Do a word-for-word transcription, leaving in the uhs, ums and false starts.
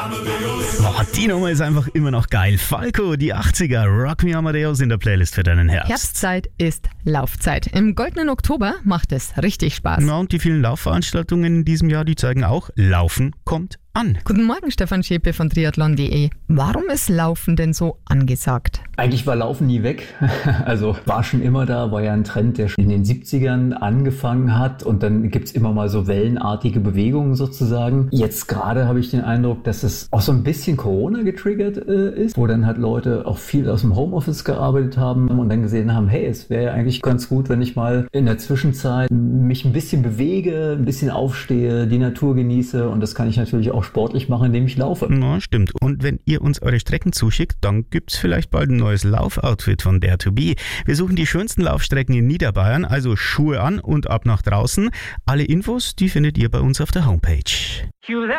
Boah, die Nummer ist einfach immer noch geil. Falco, die achtziger, Rock Me Amadeus in der Playlist für deinen Herbst. Herbstzeit ist Laufzeit. Im goldenen Oktober macht es richtig Spaß. Ja, und die vielen Laufveranstaltungen in diesem Jahr, die zeigen auch, Laufen kommt an. Guten Morgen, Stefan Schäpe von triathlon punkt de. Warum ist Laufen denn so angesagt? Eigentlich war Laufen nie weg. Also war schon immer da, war ja ein Trend, der schon in den siebzigern angefangen hat und dann gibt's immer mal so wellenartige Bewegungen sozusagen. Jetzt gerade habe ich den Eindruck, dass es auch so ein bisschen Corona getriggert äh, ist, wo dann halt Leute auch viel aus dem Homeoffice gearbeitet haben und dann gesehen haben, hey, es wäre ja eigentlich ganz gut, wenn ich mal in der Zwischenzeit mich ein bisschen bewege, ein bisschen aufstehe, die Natur genieße und das kann ich natürlich auch sportlich machen, indem ich laufe. Na, stimmt. Und wenn ihr uns eure Strecken zuschickt, dann gibt's vielleicht bald ein neues Laufoutfit von Dare to Be. Wir suchen die schönsten Laufstrecken in Niederbayern, also Schuhe an und ab nach draußen. Alle Infos, die findet ihr bei uns auf der Homepage.